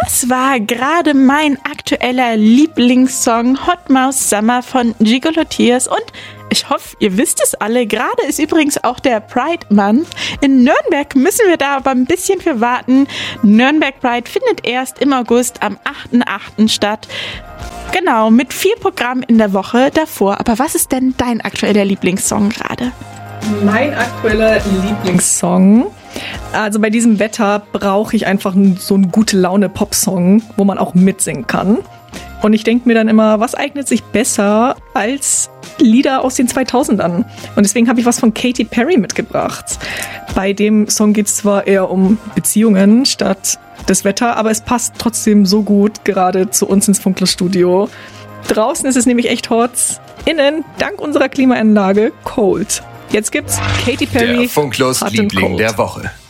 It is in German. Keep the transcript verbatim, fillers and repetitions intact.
Das war gerade mein aktueller Lieblingssong Hot Mouse Summer von Gigolotiers und ich hoffe, ihr wisst es alle, gerade ist übrigens auch der Pride Month. In Nürnberg müssen wir da aber ein bisschen für warten. Nürnberg Pride findet erst im August am achten achten statt. Genau, mit vier Programmen in der Woche davor. Aber was ist denn dein aktueller Lieblingssong gerade? Mein aktueller Lieblingssong? Also bei diesem Wetter brauche ich einfach so einen Gute-Laune-Pop-Song, wo man auch mitsingen kann. Und ich denke mir dann immer, was eignet sich besser als Lieder aus den zweitausendern? Und deswegen habe ich was von Katy Perry mitgebracht. Bei dem Song geht es zwar eher um Beziehungen statt das Wetter, aber es passt trotzdem so gut gerade zu uns ins Funklostudio. Draußen ist es nämlich echt hot, innen, dank unserer Klimaanlage, cold. Jetzt gibt's Katy Perry. Der Funklos-Liebling der Woche.